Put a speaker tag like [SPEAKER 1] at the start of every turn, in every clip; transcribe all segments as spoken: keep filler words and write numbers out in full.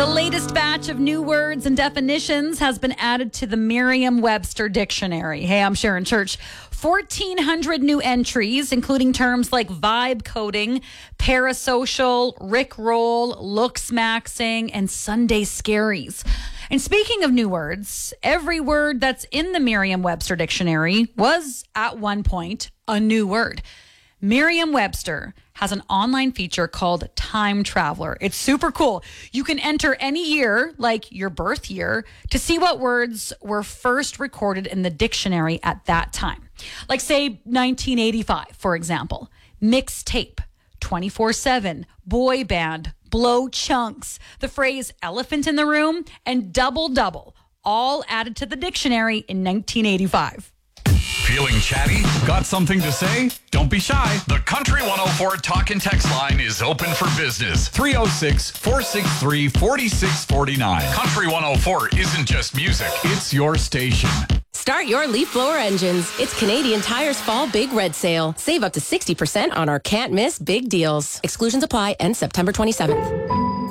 [SPEAKER 1] The latest batch of new words and definitions has been added to the Merriam-Webster dictionary. Hey, I'm Sharon Church. fourteen hundred new entries, including terms like vibe coding, parasocial, rickroll, looks-maxing, and Sunday scaries. And speaking of new words, every word that's in the Merriam-Webster dictionary was, at one point, a new word. Merriam-Webster has an online feature called Time Traveler. It's super cool. You can enter any year, like your birth year, to see what words were first recorded in the dictionary at that time. Like, say, nineteen eighty-five, for example. Mixtape, twenty-four seven, boy band, blow chunks, the phrase elephant in the room, and double-double, all added to the dictionary in nineteen eighty-five.
[SPEAKER 2] Feeling chatty? Got something to say? Don't be shy. The Country one oh four Talk and Text line is open for business. three oh six, four six three, four six four nine. Country one oh four isn't just music, it's your station.
[SPEAKER 3] Start your leaf blower engines. It's Canadian Tire's Fall Big Red Sale. Save up to sixty percent on our can't miss big deals. Exclusions apply. End September twenty-seventh.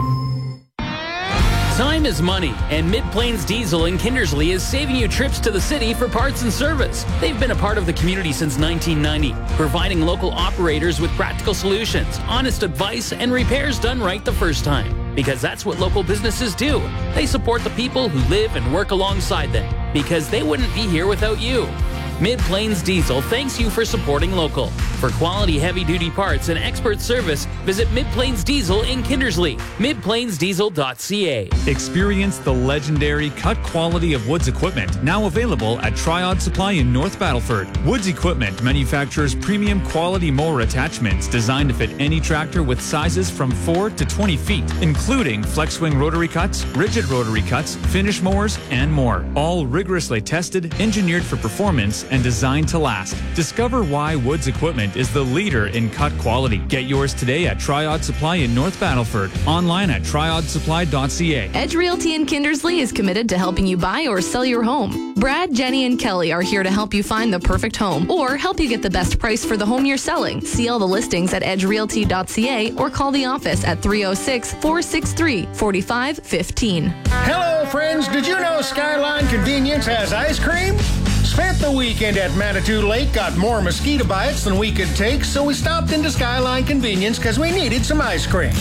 [SPEAKER 4] Time is money, and Mid-Plains Diesel in Kindersley is saving you trips to the city for parts and service. They've been a part of the community since nineteen ninety, providing local operators with practical solutions, honest advice, and repairs done right the first time. Because that's what local businesses do. They support the people who live and work alongside them, because they wouldn't be here without you. Mid-Plains Diesel thanks you for supporting local. For quality heavy-duty parts and expert service, visit Mid-Plains Diesel in Kindersley. mid plains diesel dot c a.
[SPEAKER 5] Experience the legendary cut quality of Woods Equipment, now available at Triad Supply in North Battleford. Woods Equipment manufactures premium quality mower attachments designed to fit any tractor with sizes from four to twenty feet, including flex swing rotary cuts, rigid rotary cuts, finish mowers, and more. All rigorously tested, engineered for performance, and designed to last. Discover why Woods Equipment is the leader in cut quality. Get yours today at Triad Supply in North Battleford. Online at triad supply dot c a.
[SPEAKER 6] Edge Realty in Kindersley is committed to helping you buy or sell your home. Brad, Jenny, and Kelly are here to help you find the perfect home or help you get the best price for the home you're selling. See all the listings at edge realty dot c a or call the office at three oh six, four six three, four five one five.
[SPEAKER 7] Hello, friends. Did you know Skyline Convenience has ice cream? Spent the weekend at Manitou Lake, got more mosquito bites than we could take, so we stopped into Skyline Convenience because we needed some ice cream.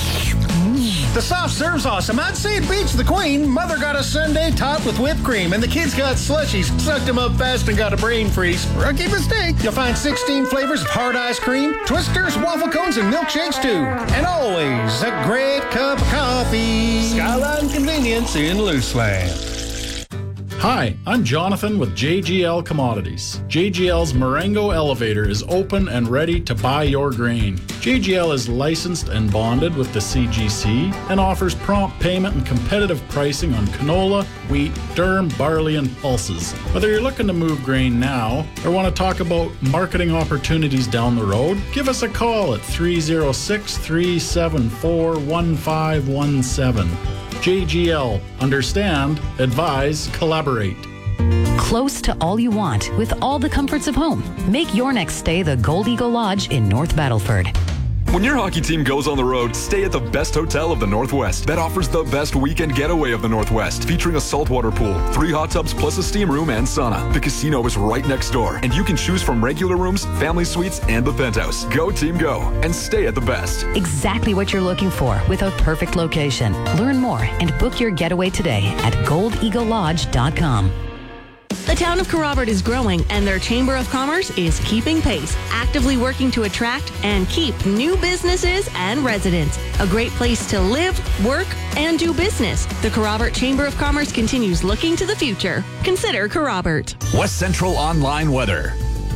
[SPEAKER 7] The soft serve's awesome. I'd say it beats the Queen. Mother got a sundae topped with whipped cream, and the kids got slushies, sucked them up fast, and got a brain freeze. Rookie mistake. You'll find sixteen flavors of hard ice cream, twisters, waffle cones, and milkshakes, too. And always a great cup of coffee. Skyline Convenience in Luceland.
[SPEAKER 8] Hi, I'm Jonathan with J G L Commodities. J G L's Marengo Elevator is open and ready to buy your grain. J G L is licensed and bonded with the C G C and offers prompt payment and competitive pricing on canola, wheat, durum, barley, and pulses. Whether you're looking to move grain now or want to talk about marketing opportunities down the road, give us a call at three oh six, three seven four, one five one seven. J G L. Understand, advise, collaborate.
[SPEAKER 9] Close to all you want with all the comforts of home. Make your next stay the Gold Eagle Lodge in North Battleford.
[SPEAKER 10] When your hockey team goes on the road, stay at the best hotel of the Northwest that offers the best weekend getaway of the Northwest, featuring a saltwater pool, three hot tubs plus a steam room and sauna. The casino is right next door, and you can choose from regular rooms, family suites, and the penthouse. Go team go, and stay at the best.
[SPEAKER 9] Exactly what you're looking for with a perfect location. Learn more and book your getaway today at gold eagle lodge dot com.
[SPEAKER 11] The town of Kerrobert is growing, and their Chamber of Commerce is keeping pace, actively working to attract and keep new businesses and residents. A great place to live, work, and do business. The Kerrobert Chamber of Commerce continues looking to the future. Consider Kerrobert.
[SPEAKER 2] West Central Online Weather.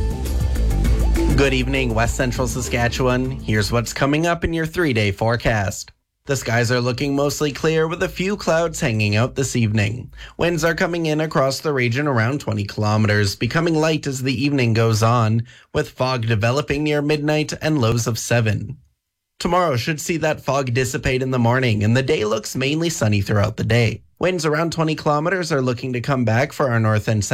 [SPEAKER 12] Good evening, West Central Saskatchewan. Here's what's coming up in your three-day forecast. The skies are looking mostly clear with a few clouds hanging out this evening. Winds are coming in across the region around twenty kilometers, becoming light as the evening goes on, with fog developing near midnight and lows of seven. Tomorrow should see that fog dissipate in the morning, and the day looks mainly sunny throughout the day. Winds around twenty kilometers are looking to come back for our north and